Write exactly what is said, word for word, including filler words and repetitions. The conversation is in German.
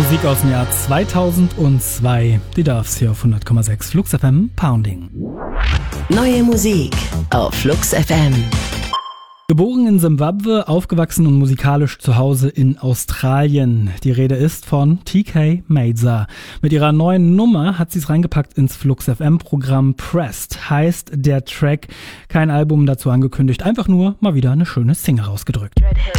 Musik aus dem Jahr zweitausendzwei. Die darf's hier auf hundert Komma sechs Flux F M Pounding. Neue Musik auf Flux F M. Geboren in Simbabwe, aufgewachsen und musikalisch zu Hause in Australien. Die Rede ist von T K Mazer. Mit ihrer neuen Nummer hat sie es reingepackt ins Flux F M Programm Pressed. Heißt der Track, kein Album dazu angekündigt, einfach nur mal wieder eine schöne Single rausgedrückt.